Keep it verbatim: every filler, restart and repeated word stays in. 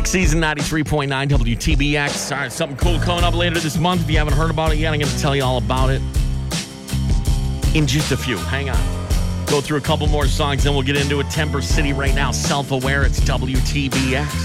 Peak season ninety-three point nine W T B X. All right, something cool coming up later this month. If you haven't heard about it yet, I'm going to tell you all about it in just a few. Hang on. Go through a couple more songs, then we'll get into it. Temper City right now. Self-Aware. It's W T B X.